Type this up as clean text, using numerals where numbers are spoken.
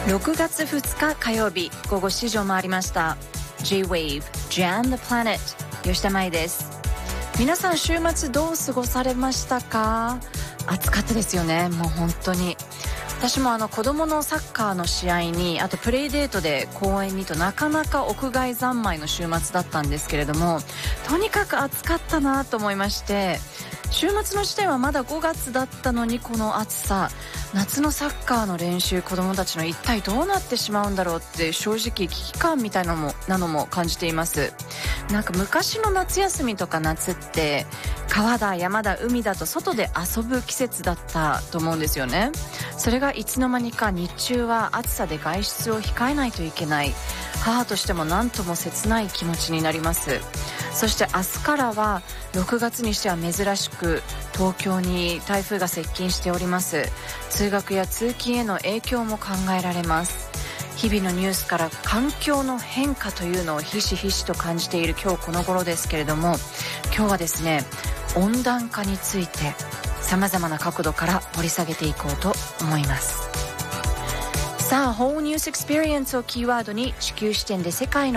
6月2日火曜日午後7時を回りました。 J-Wave Jam the Planet 吉田舞です。皆さん週末どう過ごされましたか？暑かったですよね。もう本当に私も子供のサッカーの試合に、あとプレイデートで公園にと、なかなか屋外三昧の週末だったんですけれども、とにかく暑かったなと思いまして、週末の時点はまだ5月だったのに、この暑さ、夏のサッカーの練習、子供たちの一体どうなってしまうんだろうって正直危機感みたいなのも感じています。なんか昔の夏休みとか夏って川だ山だ海だと外で遊ぶ季節だったと思うんですよね。それがいつの間にか日中は暑さで外出を控えないといけない、母としても何とも切ない気持ちになります。そして明日からは6月にしては珍しく東京に台風が接近しております。通学や通勤への影響も考えられます。日々のニュースから環境の変化というのをひしひしと感じている今日この頃ですけれども、今日はですね、温暖化について様々な角度から掘り下げていこうと思います。さあ、Whole News Experienceをキーワードに地球視点で世界の